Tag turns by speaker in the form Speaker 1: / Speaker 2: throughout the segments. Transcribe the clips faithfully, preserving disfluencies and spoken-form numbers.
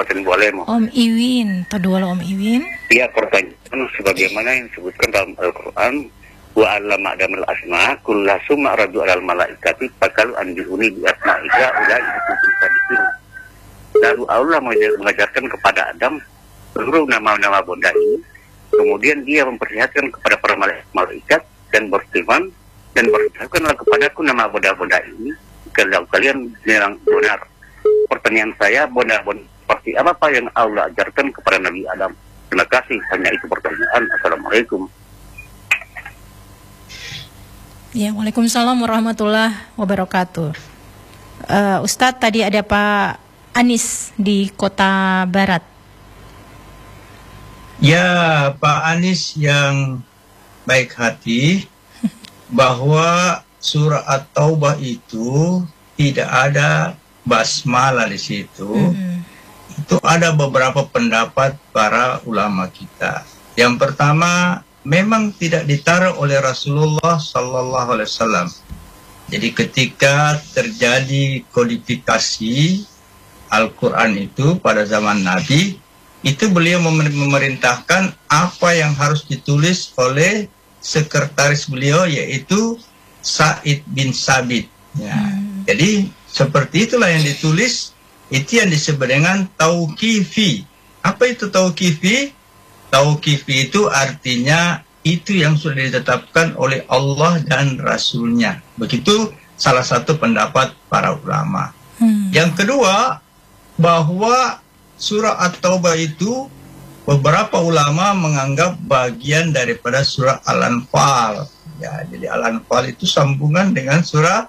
Speaker 1: Kabupaten Bualemo.
Speaker 2: Om Iwin, tadu Om Iwin.
Speaker 1: Iya, pertanyaan sebagaimana yang disebutkan dalam Al-Quran, wa allama adamal asma kullah summa radu alal malaikati fakalu anbiuni bi asma'ika ulai itu. Lalu Allah mengajarkan kepada Adam seluruh nama-nama bonda ini. Kemudian dia memperlihatkan kepada para malaikat dan berfirman, dan beritahukanlah kepadaku nama bonda-bonda ini kalau kalian bilang benar. Pertanyaan saya, bonda-bonda seperti apa yang Allah ajarkan kepada Nabi Adam? Terima kasih, hanya itu pertanyaan. Assalamualaikum.
Speaker 2: Ya, Waalaikumsalam warahmatullahi wabarakatuh. Uh, Ustadz, tadi ada Pak Anis di Kota Barat.
Speaker 3: Ya, Pak Anis yang baik hati, bahwa surah At-Taubah itu tidak ada basmalah di situ. Mm-hmm. Itu ada beberapa pendapat para ulama kita. Yang pertama, memang tidak ditaruh oleh Rasulullah Sallallahu Alaihi Wasallam. Jadi ketika terjadi kodifikasi Al-Quran itu pada zaman Nabi, itu beliau memerintahkan apa yang harus ditulis oleh sekretaris beliau, yaitu Sa'id bin Sabit. Ya. Hmm. Jadi seperti itulah yang ditulis, itu yang disebut dengan tauqifi. Apa itu tauqifi? Tauqifi itu artinya itu yang sudah ditetapkan oleh Allah dan Rasulnya. Begitu salah satu pendapat para ulama. Hmm. Yang kedua, bahwa surah At-Taubah itu beberapa ulama menganggap bagian daripada surah Al-Anfal. Ya, jadi Al-Anfal itu sambungan dengan surah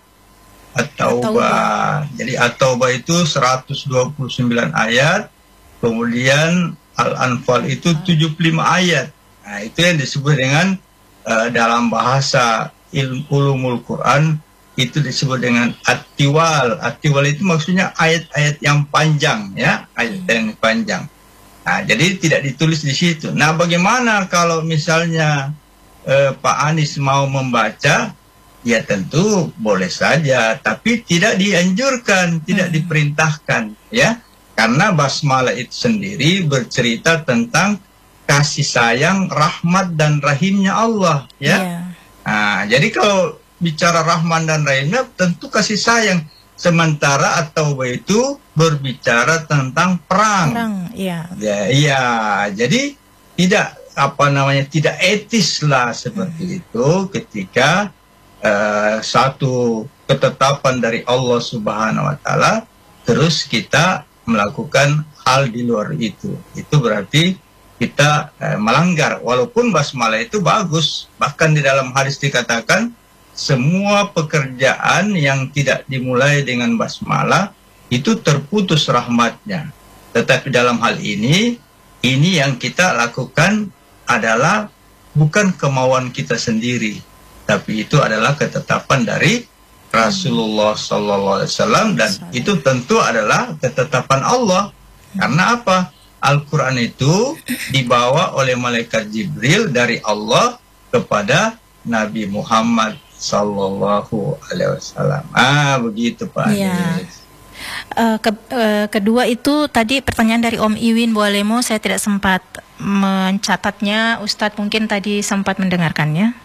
Speaker 3: At-Taubah. Jadi At-Taubah itu seratus dua puluh sembilan ayat, kemudian Al-Anfal itu tujuh puluh lima ayat. Nah, itu yang disebut dengan uh, dalam bahasa ilmu ulumul Quran itu disebut dengan at-tiwal. At-tiwal itu maksudnya ayat-ayat yang panjang, ya, ayat yang panjang. Nah, jadi tidak ditulis di situ. Nah, bagaimana kalau misalnya uh, Pak Anis mau membaca? Ya tentu boleh saja, tapi tidak dianjurkan, tidak diperintahkan, ya. Karena basmalah itu sendiri bercerita tentang kasih sayang, rahmat dan rahimnya Allah, ya. Yeah. Nah, jadi kalau bicara rahman dan rahimnya tentu kasih sayang. Sementara At-Taubah itu berbicara tentang perang.
Speaker 2: Perang, iya.
Speaker 3: Ya, iya. Jadi tidak apa namanya tidak etis lah seperti hmm. itu ketika uh, satu ketetapan dari Allah Subhanahu Wa Taala terus kita melakukan hal di luar itu. Itu berarti kita eh, melanggar. Walaupun basmalah itu bagus. Bahkan di dalam hadis dikatakan semua pekerjaan yang tidak dimulai dengan basmalah itu terputus rahmatnya. Tetapi dalam hal ini, ini yang kita lakukan adalah bukan kemauan kita sendiri, tapi itu adalah ketetapan dari Rasulullah Sallallahu Alaihi Wasallam, dan itu tentu adalah ketetapan Allah. Karena apa? Al-Quran itu dibawa oleh malaikat Jibril dari Allah kepada Nabi Muhammad Sallallahu Alaihi Wasallam. Ah, begitu Pak.
Speaker 2: Ya. Uh, ke, uh, kedua itu tadi pertanyaan dari Om Iwin Bualemo, saya tidak sempat mencatatnya. Ustadz mungkin tadi sempat mendengarkannya.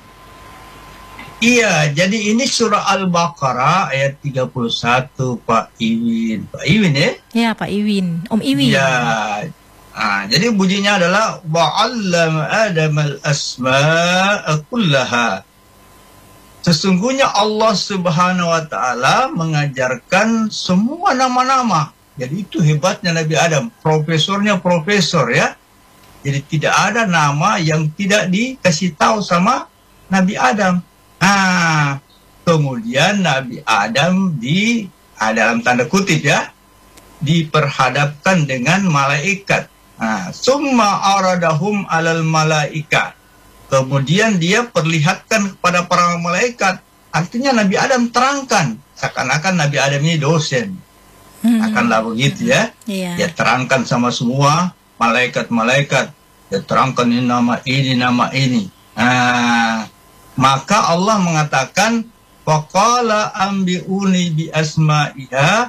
Speaker 3: Iya, jadi ini surah Al-Baqarah ayat tiga puluh satu, Pak Iwin. Pak Iwin ya?
Speaker 2: Ya, Pak Iwin. Om Iwin.
Speaker 3: Ya. Nah, jadi bunyinya adalah wa'allama Adam al-asma'a kullaha. Sesungguhnya Allah Subhanahu wa taala mengajarkan semua nama-nama. Jadi itu hebatnya Nabi Adam, profesornya profesor ya. Jadi tidak ada nama yang tidak dikasih tahu sama Nabi Adam. Nah, kemudian Nabi Adam di ah, dalam tanda kutip ya, diperhadapkan dengan malaikat. Nah, summa aradahum alal malaika. Kemudian dia perlihatkan kepada para malaikat. Artinya Nabi Adam terangkan, seakan-akan Nabi Adam ini dosen. Hmm. Akanlah begitu ya. Yeah. Dia terangkan sama semua malaikat-malaikat. Dia terangkan ini nama ini, nama ini. Nah, maka Allah mengatakan, faqala ambi'uni bi asma'iha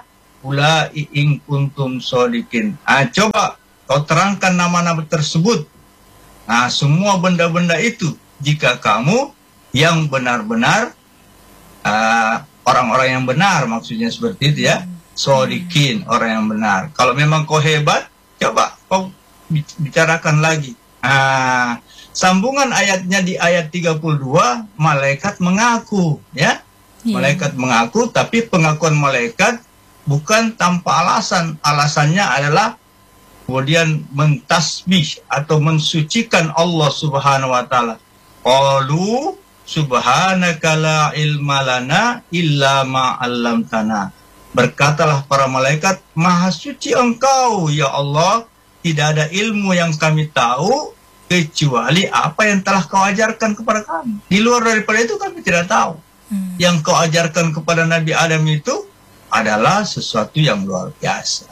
Speaker 3: ulai in kuntum shodiqin. Ah, coba kau terangkan nama-nama tersebut. Nah, semua benda-benda itu jika kamu yang benar-benar uh, orang-orang yang benar, maksudnya seperti itu ya. Shodiqin, orang yang benar. Kalau memang kau hebat, coba kau bicarakan lagi. Ah, sambungan ayatnya di ayat tiga puluh dua, malaikat mengaku, ya. Yeah. Malaikat mengaku, tapi pengakuan malaikat bukan tanpa alasan. Alasannya adalah kemudian mentasbih atau mensucikan Allah Subhanahu wa taala. Qalu subhanaka la ilma lana illa ma 'allamtana. Berkatalah para malaikat, maha suci engkau ya Allah, tidak ada ilmu yang kami tahu kecuali apa yang telah kau ajarkan kepada kami. Di luar daripada itu kami tidak tahu. Hmm. Yang kau ajarkan kepada Nabi Adam itu adalah sesuatu yang luar biasa.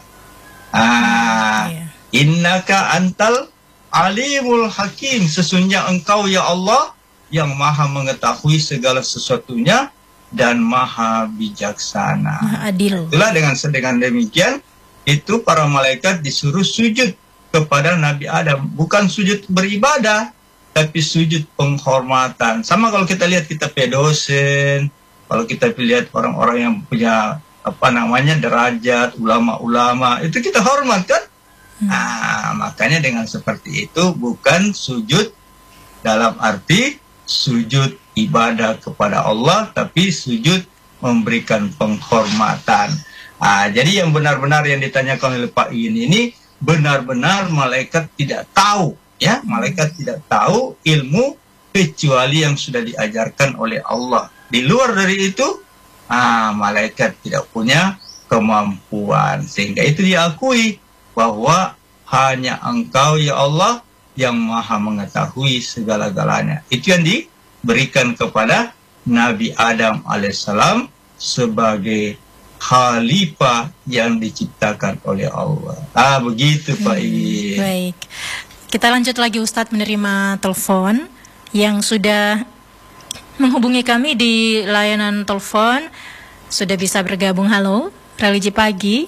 Speaker 3: Ah, yeah. Innaka antal alimul hakim. Sesungguhnya engkau ya Allah yang maha mengetahui segala sesuatunya dan maha bijaksana.
Speaker 2: Maha adil.
Speaker 3: Itulah dengan dengan demikian itu para malaikat disuruh sujud kepada Nabi Adam, bukan sujud beribadah, tapi sujud penghormatan. Sama kalau kita lihat kita pedosen, kalau kita lihat orang-orang yang punya apa namanya derajat, ulama-ulama, itu kita hormat kan? Hmm. Nah, makanya dengan seperti itu bukan sujud dalam arti sujud ibadah kepada Allah, tapi sujud memberikan penghormatan. Nah, jadi yang benar-benar yang ditanyakan oleh Pak Iin ini benar-benar malaikat tidak tahu, ya, malaikat tidak tahu ilmu kecuali yang sudah diajarkan oleh Allah. Di luar dari itu, ah, malaikat tidak punya kemampuan, sehingga itu diakui bahwa hanya Engkau ya Allah yang maha mengetahui segala-galanya. Itu yang diberikan kepada Nabi Adam alaihissalam sebagai khalifah yang diciptakan oleh Allah. Ah, begitu Pak Iin.
Speaker 2: Hmm, baik. Kita lanjut lagi Ustadz menerima telepon yang sudah menghubungi kami di layanan telepon. Sudah bisa bergabung. Halo, Religi Pagi.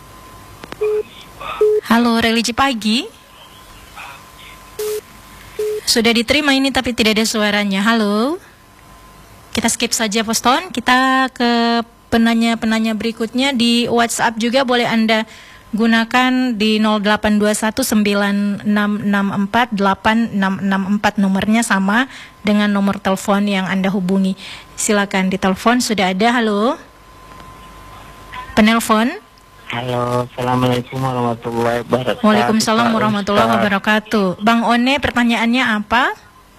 Speaker 2: Halo, Religi Pagi. Sudah diterima ini tapi tidak ada suaranya. Halo. Kita skip saja Poston. Kita ke penanya-penanya berikutnya di WhatsApp juga boleh Anda gunakan di nol delapan dua satu sembilan enam enam empat delapan enam enam empat, nomornya sama dengan nomor telepon yang Anda hubungi. Silakan ditelepon, sudah ada. Halo. Penelpon.
Speaker 4: Halo, Assalamualaikum warahmatullahi wabarakatuh.
Speaker 2: Waalaikumsalam warahmatullahi wabarakatuh. Bang One, pertanyaannya apa?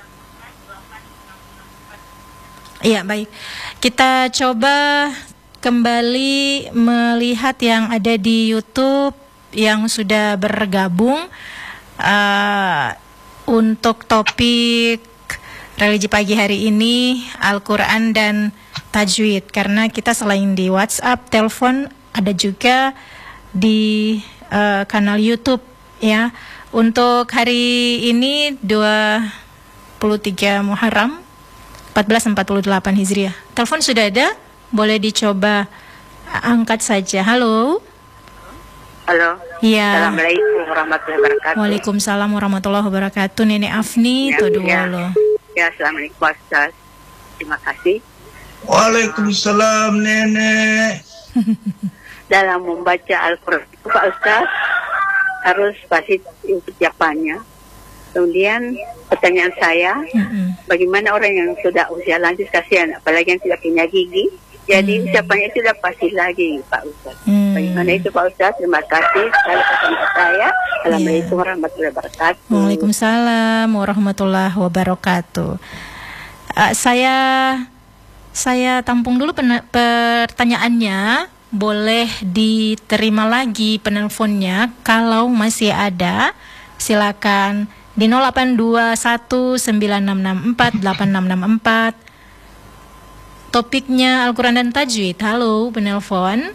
Speaker 2: Iya, baik. Kita coba kembali melihat yang ada di YouTube yang sudah bergabung uh, untuk topik Religi Pagi hari ini, Al-Quran dan Tajwid. Karena kita selain di WhatsApp, telepon, ada juga di uh, kanal YouTube ya. Untuk hari ini dua puluh tiga Muharram empat belas empat puluh delapan Hijriah. Telepon sudah ada? Boleh dicoba angkat saja. Halo.
Speaker 5: Halo.
Speaker 2: Iya.
Speaker 5: Assalamualaikum warahmatullahi wabarakatuh.
Speaker 2: Waalaikumsalam warahmatullahi wabarakatuh. Nenek Afni,
Speaker 5: ya,
Speaker 2: Toduwolo.
Speaker 5: Ya. ya, Assalamualaikum Ustaz. Terima kasih.
Speaker 3: Waalaikumsalam Nenek.
Speaker 5: Dalam membaca Al-Quran, Pak Ustaz, harus pasti ucapannya. Kemudian pertanyaan saya, mm-hmm. bagaimana orang yang sudah usia lanjut, kasihan, apalagi yang tidak punya gigi, jadi mm. ucapannya itu sudah pasti lagi, Pak Ustaz. Mm. Bagaimana itu Pak Ustaz? Terima kasih. Sekali pertanyaan saya. Assalamualaikum yeah. warahmatullahi wabarakatuh.
Speaker 2: Waalaikumsalam warahmatullahi wabarakatuh. Uh, saya saya tampung dulu pen- pertanyaannya. Boleh diterima lagi penelponnya kalau masih ada. Silakan di nol delapan dua satu sembilan enam enam empat delapan enam enam empat. Topiknya Al-Quran dan Tajwid. Halo, penelpon.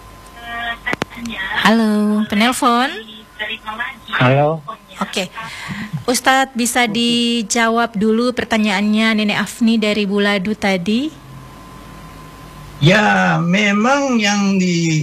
Speaker 2: Halo, penelpon.
Speaker 4: Halo.
Speaker 2: Oke, Ustadz bisa dijawab dulu pertanyaannya Nenek Afni dari Buladu tadi.
Speaker 3: Ya, memang yang di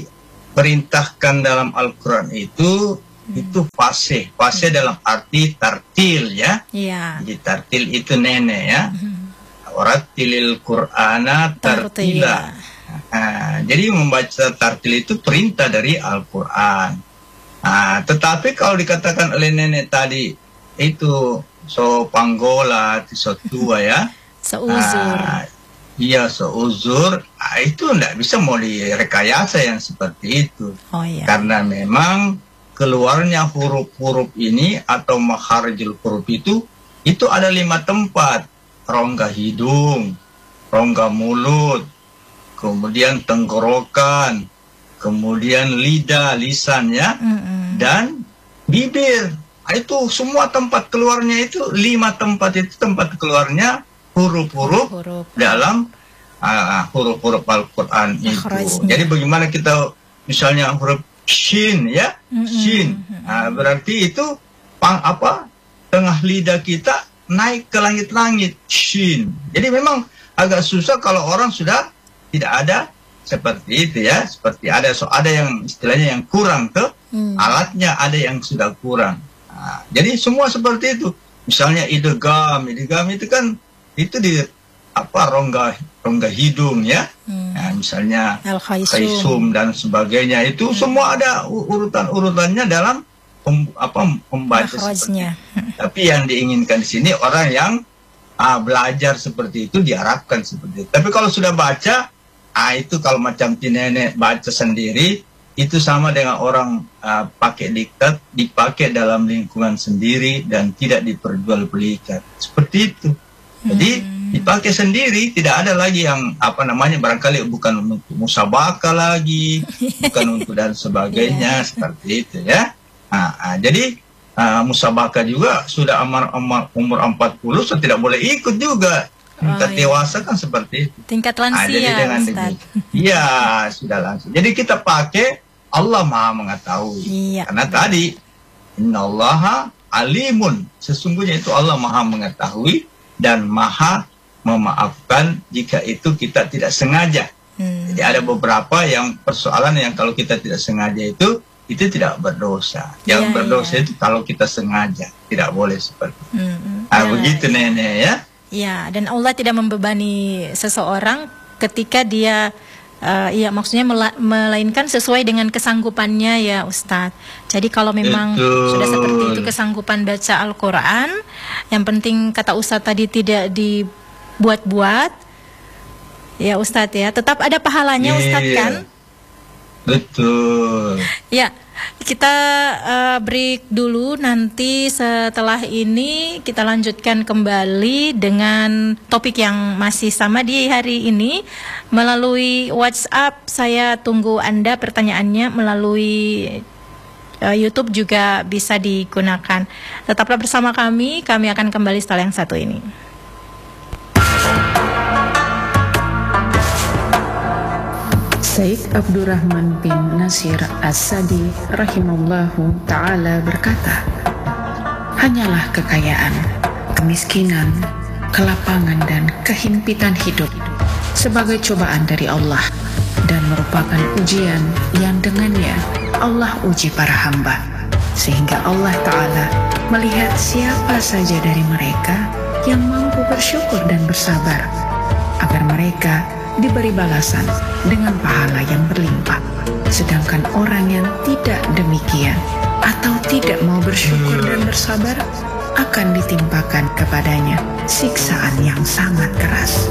Speaker 3: diperintahkan dalam Al-Quran itu hmm. itu fasih, fasih hmm. dalam arti tartil ya.
Speaker 2: Yeah.
Speaker 3: Jadi tartil itu nenek ya. Hmm. Warattilil Qur'ana tartila. Nah, jadi membaca tartil itu perintah dari Al-Quran. Nah, tetapi kalau dikatakan oleh nenek tadi itu so panggola, so tua ya.
Speaker 2: Seuzur.
Speaker 3: Nah, iya seuzur. Nah, itu tidak bisa mau direkayasa yang seperti itu.
Speaker 2: Oh, iya.
Speaker 3: Karena memang keluarnya huruf-huruf ini atau makharijul huruf itu itu ada lima tempat. Rongga hidung, rongga mulut, kemudian tenggorokan, kemudian lidah, lisan ya, mm-hmm. dan bibir. Nah, itu semua tempat keluarnya itu lima tempat itu tempat keluarnya huruf-huruf huruf. dalam uh, huruf-huruf Al-Quran itu. Jadi bagaimana kita misalnya huruf shin ya, mm-hmm. shin, nah, berarti itu pang apa tengah lidah kita naik ke langit-langit, shin. Jadi memang agak susah kalau orang sudah tidak ada seperti itu ya, seperti ada so ada yang istilahnya yang kurang tuh, hmm. alatnya ada yang sudah kurang. Nah, jadi semua seperti itu. Misalnya idgham, idgham itu kan itu di apa rongga rongga hidung ya. Hmm. Nah, misalnya al-khaisum dan sebagainya itu hmm. semua ada urutan-urutannya dalam Pem, apa membaca seperti itu. Tapi yang diinginkan di sini orang yang ah, belajar seperti itu diharapkan seperti itu. Tapi kalau sudah baca, ah itu kalau macam nenek baca sendiri itu sama dengan orang ah, pakai diktat, dipakai dalam lingkungan sendiri dan tidak diperjualbelikan. Seperti itu. Jadi hmm. dipakai sendiri, tidak ada lagi yang apa namanya barangkali bukan untuk musabaka lagi, bukan untuk dan sebagainya yeah. seperti itu ya. Nah, nah, jadi uh, musabaka juga sudah amar, amar, umur empat puluh so tidak boleh ikut juga. Tingkat oh, iya. dewasa kan seperti itu.
Speaker 2: Tingkat lansia, nah, jadi dengan
Speaker 3: iya, sudah langsung. Jadi kita pakai Allah Maha mengetahui. Iya. Karena tadi innallaha alimun. Sesungguhnya itu Allah Maha mengetahui dan Maha memaafkan jika itu kita tidak sengaja. Hmm. Jadi ada beberapa yang persoalan yang kalau kita tidak sengaja itu itu tidak berdosa. Yang ya, berdosa ya. Itu kalau kita sengaja, tidak boleh seperti itu. Hmm, nah, ya, begitu ya. Nenek ya.
Speaker 2: Ya, dan Allah tidak membebani seseorang ketika dia, uh, ya maksudnya mela melainkan sesuai dengan kesanggupannya ya Ustadz. Jadi kalau memang Betul. Sudah seperti itu kesanggupan baca Al-Quran, yang penting kata Ustadz tadi tidak dibuat-buat, ya Ustadz ya, tetap ada pahalanya yeah. Ustadz kan?
Speaker 3: Betul.
Speaker 2: Ya, kita uh, break dulu. Nanti setelah ini kita lanjutkan kembali dengan topik yang masih sama di hari ini. Melalui WhatsApp saya tunggu Anda pertanyaannya, melalui uh, YouTube juga bisa digunakan. Tetaplah bersama kami, kami akan kembali setelah yang satu ini.
Speaker 6: Syekh Abdurrahman bin Nasir As-Sadi rahimahullahu ta'ala berkata, hanyalah kekayaan, kemiskinan, kelapangan dan kehimpitan hidup sebagai cobaan dari Allah dan merupakan ujian yang dengannya Allah uji para hamba, sehingga Allah Ta'ala melihat siapa saja dari mereka yang mampu bersyukur dan bersabar, agar mereka diberi balasan dengan pahala yang berlimpah. Sedangkan orang yang tidak demikian atau tidak mau bersyukur dan bersabar akan ditimpakan kepadanya siksaan yang sangat keras.